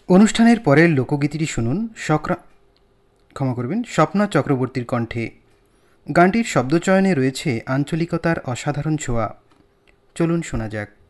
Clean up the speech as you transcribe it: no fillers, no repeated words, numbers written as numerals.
অনুষ্ঠানের পরের লোকগীতিটি শুনুন স্বপ্না চক্রবর্তীর কণ্ঠে। গানটির শব্দচয়নে রয়েছে আঞ্চলিকতার অসাধারণ ছোঁয়া। চলুন শোনা যাক।